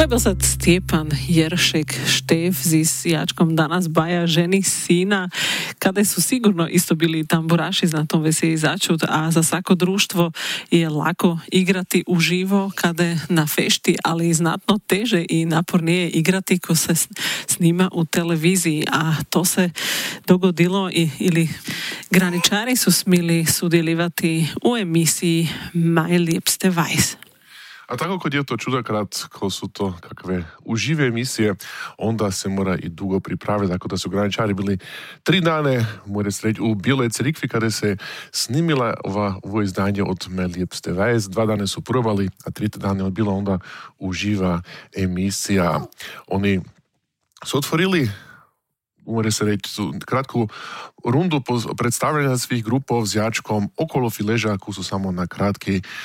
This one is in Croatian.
Byl sa Stjepan Jeršek Štef s Jačkom danas baja ženy sína, kade su sigurno isto bili tamburaši na tom veseli začut, a za svako društvo je lako igrati uživo kade na fešti, ali znatno teže i napornije igrati ko se snima u televiziji, a to se dogodilo ili graničari su smili sudjelovati u emisiji Najljepste Vajs. A tako kod je to čudakrát, ko su to kakve užive emisije, onda se mora i dugo pripraviti, tako da su graničari bili 3 dane, mora sreći, u Bijeloj crikvi, kada se snimila ovo izdanje od Najljepste Vajs. 2 dane su probali, a 3 dane je bila onda uživa emisija. Oni su otvorili, mora se reći, kratku rundu predstavljanja svih grupov s Jačkom okolo Fileža, ko su samo na kratki